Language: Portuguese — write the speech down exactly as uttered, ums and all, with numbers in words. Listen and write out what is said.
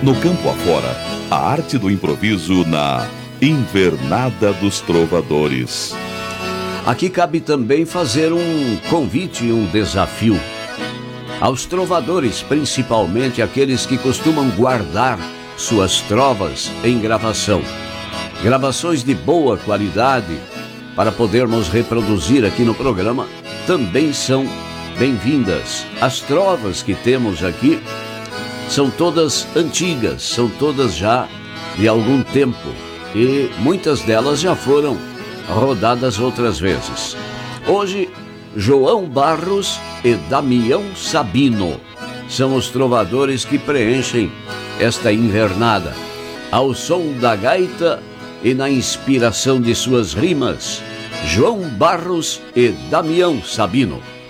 No campo afora, a arte do improviso na Invernada dos Trovadores. Aqui cabe também fazer um convite e um desafio aos trovadores, principalmente aqueles que costumam guardar suas trovas em gravação. Gravações de boa qualidade para podermos reproduzir aqui no programa também são bem-vindas. As trovas que temos aqui são todas antigas, são todas já de algum tempo e muitas delas já foram rodadas outras vezes. Hoje, João Barros e Damião Sabino são os trovadores que preenchem esta invernada. Ao som da gaita e na inspiração de suas rimas, João Barros e Damião Sabino.